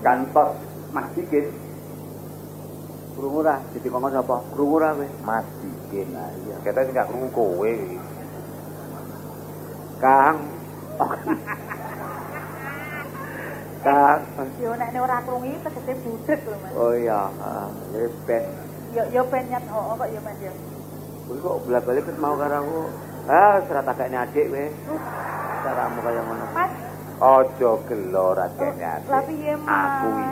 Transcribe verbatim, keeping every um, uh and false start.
Kantos Mas Dikin. Krungu ra dikongkon sapa? Krungu ra kowe? Mas Dikin. Lah iya. Kata sing gak krungu kowe iki. Kang. Kang. Yo nek ora krungu tegese budhek lho Mas. Oh iya, heeh. Ya ben. Yo yo ben nyat oh kok yo Mas yo. Kowe kok bolak-balik ket mau karo aku. Ah, serat agakne adik kowe. Caramu kaya ngono. Mas, Aja gelo radene. lha piye Mas? Aku